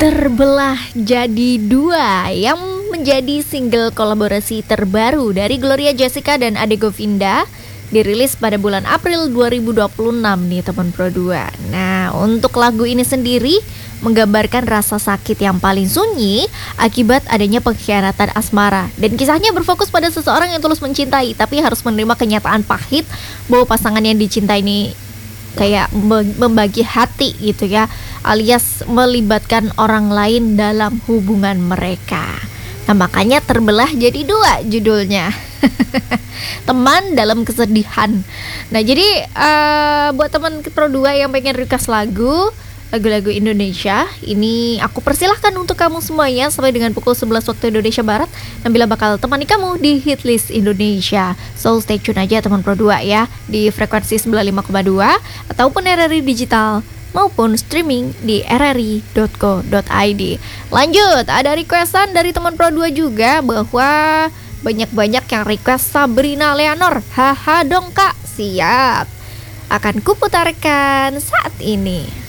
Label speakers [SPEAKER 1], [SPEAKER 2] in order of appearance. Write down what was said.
[SPEAKER 1] Terbelah jadi dua yang menjadi single kolaborasi terbaru dari Gloria Jessica dan Ade Govinda dirilis pada bulan April 2026 nih teman Pro 2. Nah, untuk lagu ini sendiri menggambarkan rasa sakit yang paling sunyi akibat adanya pengkhianatan asmara. Dan kisahnya berfokus pada seseorang yang tulus mencintai tapi harus menerima kenyataan pahit bahwa pasangan yang dicintai ini kayak membagi hati gitu ya, alias melibatkan orang lain dalam hubungan mereka. Nah, makanya terbelah jadi dua judulnya. Teman dalam kesedihan. Nah, jadi buat teman Pro 2 yang pengen request lagu-lagu Indonesia, ini aku persilahkan untuk kamu semuanya sampai dengan pukul 11 waktu Indonesia Barat. Nabila bakal temani kamu di Hitlist Indonesia. So stay tune aja teman Pro 2 ya, di frekuensi 95,2 ataupun RRI Digital maupun streaming di rri.co.id. Lanjut, ada requestan dari teman Pro 2 juga bahwa banyak-banyak yang request Sabrina Leonor. Haha dong kak, siap. Akan kuputarkan saat ini.